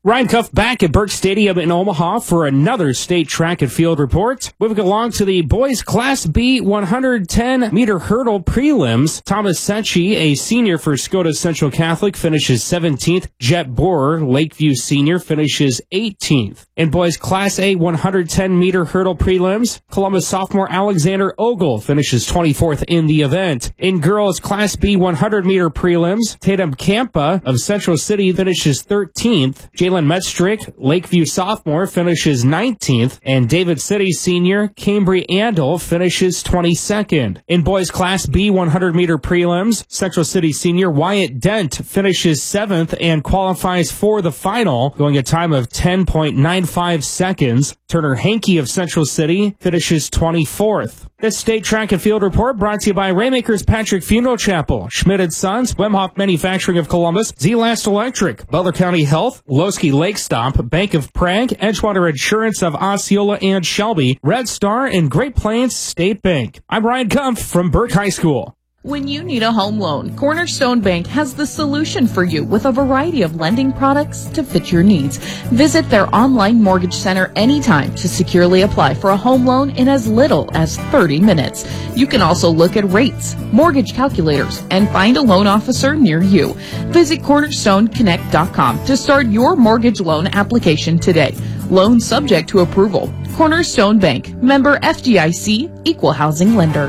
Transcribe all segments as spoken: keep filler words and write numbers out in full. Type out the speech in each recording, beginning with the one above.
Ryan Cuff back at Burke Stadium in Omaha for another state track and field report. Moving along to the boys Class B one hundred ten meter hurdle prelims. Thomas Secchi, a senior for Scotus Central Catholic, finishes seventeenth. Jet Borer, Lakeview senior, finishes eighteenth. In boys Class A one hundred ten meter hurdle prelims, Columbus sophomore Alexander Ogle finishes twenty-fourth in the event. In girls Class B one hundred meter prelims, Tatum Campa of Central City finishes thirteenth. Jalen Metstrick, Lakeview sophomore, finishes nineteenth, and David City senior Cambry Andel finishes twenty-second. In boys Class B one hundred meter prelims, Central City senior Wyatt Dent finishes seventh and qualifies for the final, going a time of ten point nine five seconds. Turner Hankey of Central City finishes twenty-fourth. This state track and field report brought to you by Raymakers Patrick Funeral Chapel, Schmidt and Sons, Wemhoff Manufacturing of Columbus, Z-Last Electric, Butler County Health, Losky Lake Stop, Bank of Prague, Edgewater Insurance of Osceola and Shelby, Red Star, and Great Plains State Bank. I'm Ryan Kumpf from Burke High School. When you need a home loan, Cornerstone Bank has the solution for you with a variety of lending products to fit your needs. Visit their online mortgage center anytime to securely apply for a home loan in as little as thirty minutes. You can also look at rates, mortgage calculators, and find a loan officer near you. Visit cornerstone connect dot com to start your mortgage loan application today. Loan subject to approval. Cornerstone Bank, member F D I C, equal housing lender.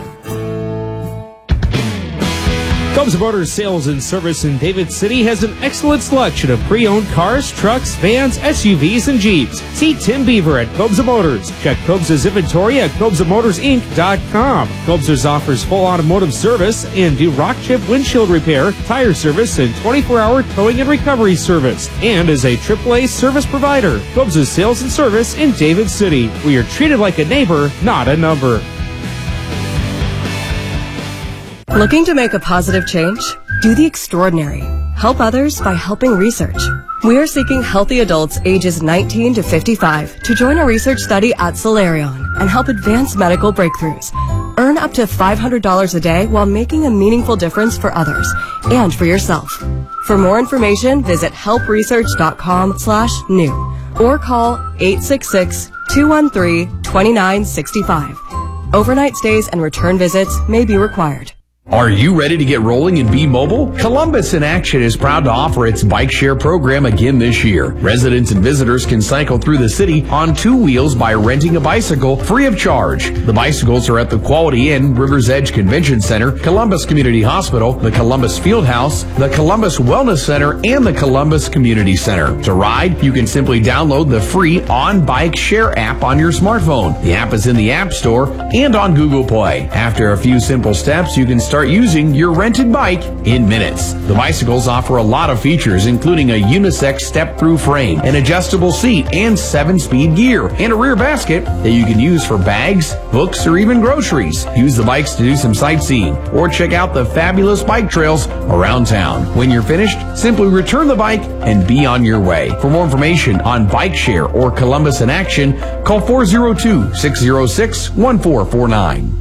Combs Motors Sales and Service in David City has an excellent selection of pre-owned cars, trucks, vans, S U Vs, and Jeeps. See Tim Beaver at Combs Motors. Check Combs' inventory at combs motors inc dot com. Combs offers full automotive service and do rock chip windshield repair, tire service, and twenty-four hour towing and recovery service. And is a triple A service provider. Combs' Sales and Service in David City. We are treated like a neighbor, not a number. Looking to make a positive change? Do the extraordinary. Help others by helping research. We are seeking healthy adults ages nineteen to fifty-five to join a research study at Solarion and help advance medical breakthroughs. Earn up to five hundred dollars a day while making a meaningful difference for others and for yourself. For more information, visit help research dot com slash new or call eight six six, two one three, two nine six five. Overnight stays and return visits may be required. Are you ready to get rolling and be mobile? Columbus in Action is proud to offer its bike share program again this year. Residents and visitors can cycle through the city on two wheels by renting a bicycle free of charge. The bicycles are at the Quality Inn, Rivers Edge Convention Center, Columbus Community Hospital, the Columbus Fieldhouse, the Columbus Wellness Center, and the Columbus Community Center. To ride, you can simply download the free On Bike Share app on your smartphone. The app is in the App Store and on Google Play. After a few simple steps, you can start Start using your rented bike in minutes. The bicycles offer a lot of features, including a unisex step-through frame, an adjustable seat, and seven-speed gear, and a rear basket that you can use for bags, books, or even groceries. Use the bikes to do some sightseeing, or check out the fabulous bike trails around town. When you're finished, simply return the bike and be on your way. For more information on Bike Share or Columbus in Action, call four oh two, six oh six, one four four nine.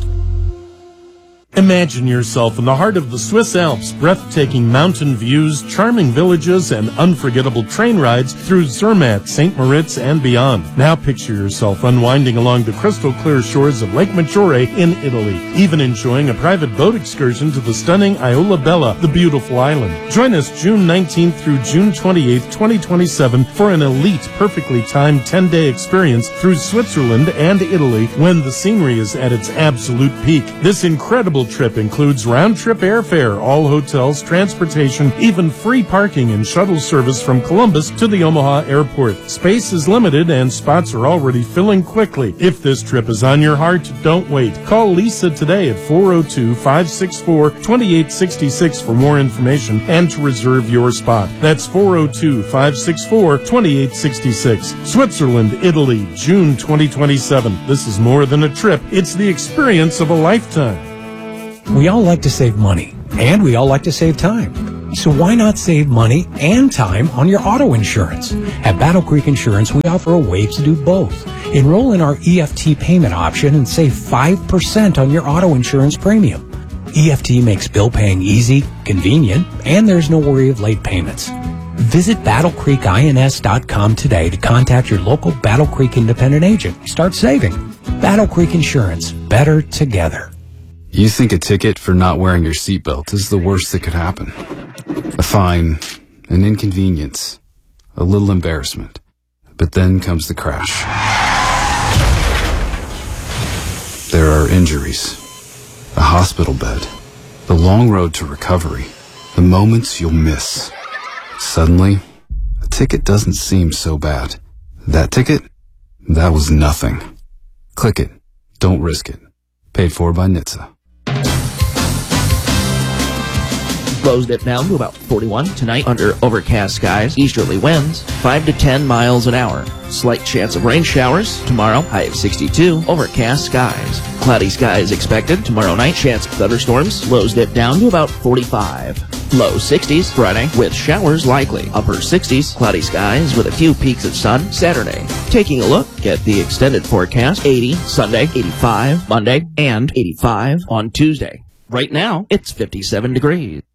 Imagine yourself in the heart of the Swiss Alps, breathtaking mountain views, charming villages, and unforgettable train rides through Zermatt, Saint Moritz, and beyond. Now picture yourself unwinding along the crystal clear shores of Lake Maggiore in Italy, even enjoying a private boat excursion to the stunning Isola Bella, the beautiful island. Join us June nineteenth through June twenty-eighth, twenty twenty-seven for an elite, perfectly timed ten-day experience through Switzerland and Italy when the scenery is at its absolute peak. This incredible trip includes round-trip airfare, all hotels, transportation, even free parking and shuttle service from Columbus to the Omaha airport. Space is limited and spots are already filling quickly. If this trip is on your heart, don't wait. Call Lisa today at four oh two, five six four, two eight six six for more information and to reserve your spot. That's four oh two, five six four, two eight six six. Switzerland, Italy, June twenty twenty-seven. This is more than a trip. It's the experience of a lifetime. We all like to save money, and we all like to save time. So why not save money and time on your auto insurance? At Battle Creek Insurance, we offer a way to do both. Enroll in our E F T payment option and save five percent on your auto insurance premium. E F T makes bill paying easy, convenient, and there's no worry of late payments. Visit battle creek ins dot com today to contact your local Battle Creek independent agent. Start saving. Battle Creek Insurance. Better together. You think a ticket for not wearing your seatbelt is the worst that could happen. A fine, an inconvenience, a little embarrassment. But then comes the crash. There are injuries, a hospital bed, the long road to recovery, the moments you'll miss. Suddenly, a ticket doesn't seem so bad. That ticket? That was nothing. Click it. Don't risk it. Paid for by N H T S A. Lows dip down to about forty-one tonight under overcast skies. Easterly winds five to ten miles an hour. Slight chance of rain showers tomorrow. High of sixty-two. Overcast skies. Cloudy skies expected tomorrow night. Chance of thunderstorms. Lows dip down to about forty-five. Low sixties Friday with showers likely. Upper sixties. Cloudy skies with a few peaks of sun Saturday. Taking a look at the extended forecast. eighty Sunday, eighty-five Monday, and eighty-five on Tuesday. Right now, it's fifty-seven degrees.